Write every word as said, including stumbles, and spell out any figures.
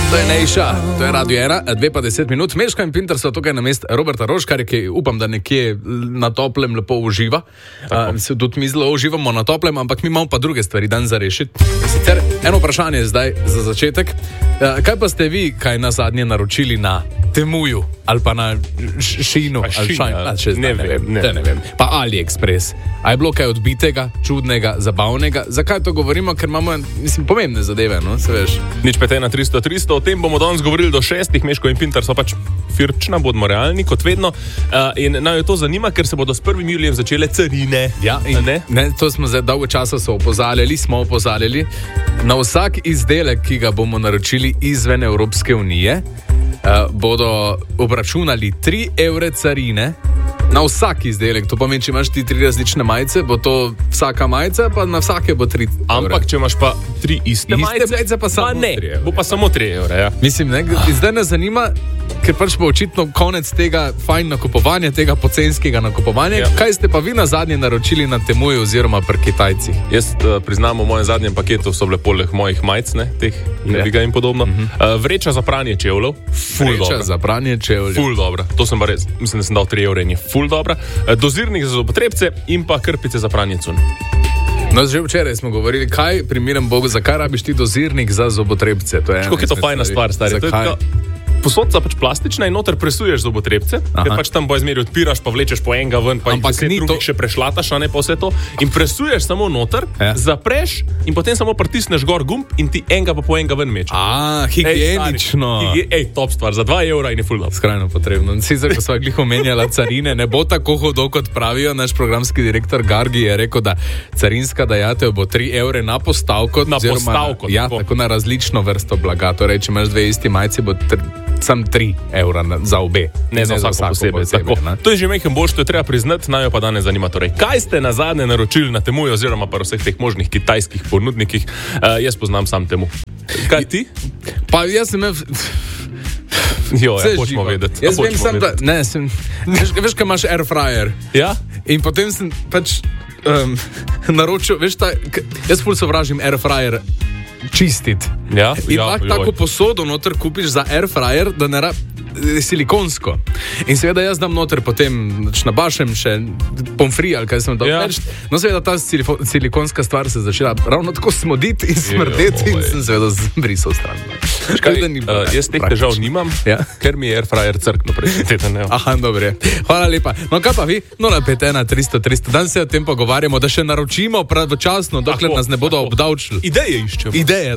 To je Nejša, to je Radio ena, dve pa deset minut. Meška in Pinter so tukaj na mest Roberta Roškarja, ki upam, da nekje na toplem lepo uživa. Uh, se tudi mi zelo uživamo na toplem, ampak mi imamo pa druge stvari dan za rešiti. Sicer eno vprašanje zdaj za začetek. Uh, kaj pa ste vi, kaj na zadnje naročili na Temuju ali pa na Šinu? Pa ali šin, šajn, ali, če ne, ne, vem, ne, ne, ne vem. Pa AliExpress. A je bilo kaj odbitega, čudnega, zabavnega? Zakaj to govorimo? Ker imamo, mislim, pomembne zadeve, no, se veš. Nič pet ena tristo tristo, o tem bomo danes govorili do šestih. Meško in Pinter so pač firčna, bodimo realni, kot vedno. Uh, in naj jo to zanima, ker se bodo s prvim julijem začele carine. Ja, in ne? Ne, to smo zdaj dolgo časa so opozarjali, smo opozarjali. Na vsak izdelek, ki ga bomo naročili izven Evropske unije, uh, bodo obračunali tri evre carine. Na vsak izdelek, to pomeni, če imaš ti tri različne majice, bo to vsaka majica, pa na vsake bo tri evre. Ampak, če imaš pa tri iste, iste majice, majice, pa samo ne, tri evre. bo pa samo tri evre. Ja. Mislim, ne, zdaj nas zanima, ker pač bo očitno konec tega fajn nakupovanja, tega pocenskega nakupovanja. Ja. Kaj ste pa vi na zadnje naročili na Temuju oziroma pri Kitajcih? Jaz uh, priznam, v mojem zadnjem paketu so bile poleg mojih majic, ne, teh Neviga in podobno. Uh-huh. Uh, vreča za pranje čevljev, ful Vreča dobra. za pranje čevljev. Ful dobra, to sem pa res, mislim, da sem dal tri evre in je ful dobra. Uh, dozirnik za zobotrebce in pa krpice za pranje cun. No, že včeraj smo govorili, kaj primerem Bogu, zakaj rabiš ti dozirnik za zobotrebce? To je Kako je to fajna stvar, stari? To je tako, posodca pač plastična in noter presuješ zobotrebce, ker pač tam bo izmeri odpiraš, pa vlečeš po enega ven, pa ampak jih deset drugih to... še prešlataš, a ne pa vse to. In presuješ samo noter, ja. zapreš in potem samo pritisneš gor gumb in ti enega pa po enega ven meče. A, higienično. Ej, ej, top stvar, za dva evra in je full dobro. Skrajno potrebno. Sicer, ko sva glih omenjala carine, ne bo tako hudo, kot pravijo. Naš programski direktor Gargi je rekel, da carinska dajatev bo tri evre na postavko. Na postavko. Na, ja, tako na različno vrsto blaga. Torej, če imaš dve isti majici, bo tr, sam tri evra na, za obe. Ne, ne za vsako posebej. posebej to je že mehen boš, to je treba priznati, naj jo pa danes zanima. Torej, kaj ste na zadnje naročili na Temuju oziroma pa vseh teh možnih kitajskih ponudnikih? Uh, jaz poznam sam Temu. Kaj ti? Pa jaz sem... Jo, ja, hočemo vedeti. Jaz vem sam, da... Ne, sem... Veš, veš, kaj imaš air fryer? Ja? In potem sem pač um, naročil, veš, ta, jaz ful sovražim air fryer čistiti. Ja? In ja, lahko tako posodo noter kupiš za air fryer, da ne rabi silikonsko. In seveda jaz dam noter potem nabašem še pomfri ali kaj sem dal ja. več. No seveda ta silikonska stvar se začela ravno tako smoditi in smrdeti in sem seveda zbrisal stran. Kaj, uh, jaz teh težav nimam, ja. ker mi je air fryer crkno prejšnji teden. Aha, dobro. Hvala lepa. No kaj pa vi? nula pet ena tristo tristo. Dan se o tem pogovarjamo, da še naročimo pravočasno, dokler nas ne bodo obdavčili. Ideje iščemo. Ideje.